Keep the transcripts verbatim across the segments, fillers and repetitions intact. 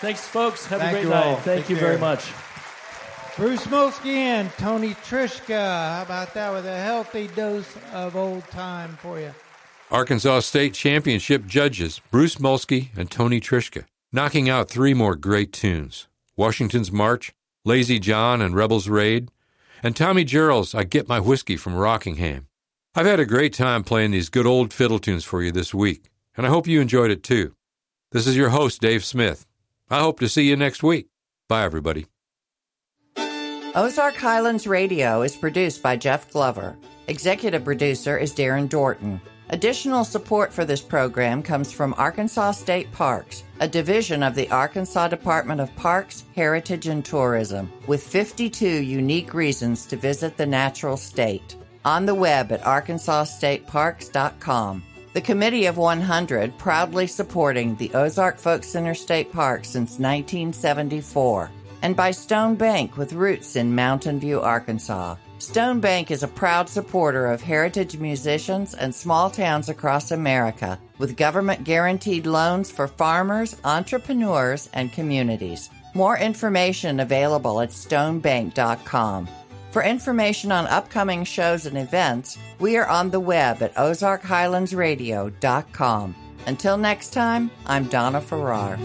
Thanks, folks. Have Thank a great you night. all. Thank Take you care. very much. Bruce Molsky and Tony Trischka. How about that with a healthy dose of old time for you? Arkansas State Championship judges Bruce Molsky and Tony Trischka, knocking out three more great tunes: Washington's March, Lazy John and Rebel's Raid, and Tommy Jarrell's I Get My Whiskey from Rockingham. I've had a great time playing these good old fiddle tunes for you this week, and I hope you enjoyed it too. This is your host, Dave Smith. I hope to see you next week. Bye, everybody. Ozark Highlands Radio is produced by Jeff Glover. Executive producer is Darren Dorton. Additional support for this program comes from Arkansas State Parks, a division of the Arkansas Department of Parks, Heritage, and Tourism, with fifty-two unique reasons to visit the natural state. On the web at arkansas state parks dot com. The Committee of one hundred proudly supporting the Ozark Folk Center State Park since nineteen seventy-four. And by Stone Bank with roots in Mountain View, Arkansas. Stone Bank is a proud supporter of heritage musicians and small towns across America, with government-guaranteed loans for farmers, entrepreneurs, and communities. More information available at stone bank dot com. For information on upcoming shows and events, we are on the web at ozark highlands radio dot com. Until next time, I'm Donna Farrar.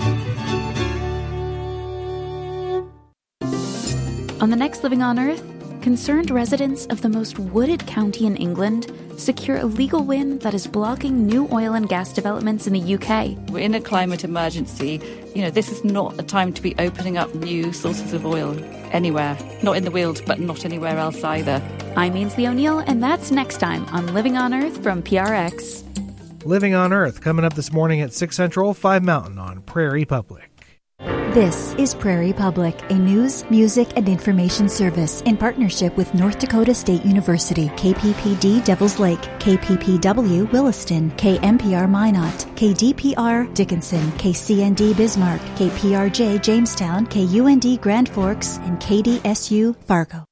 On the next Living on Earth, concerned residents of the most wooded county in England secure a legal win that is blocking new oil and gas developments in the U K. We're in a climate emergency. You know, this is not a time to be opening up new sources of oil anywhere. Not in the Weald, but not anywhere else either. I'm Ainsley O'Neill, and that's next time on Living on Earth from P R X. Living on Earth, coming up this morning at six Central, five Mountain on Prairie Public. This is Prairie Public, a news, music, and information service in partnership with North Dakota State University, K P P D Devils Lake, K P P W Williston, K M P R Minot, K D P R Dickinson, K C N D Bismarck, K P R J Jamestown, K U N D Grand Forks, and K D S U Fargo.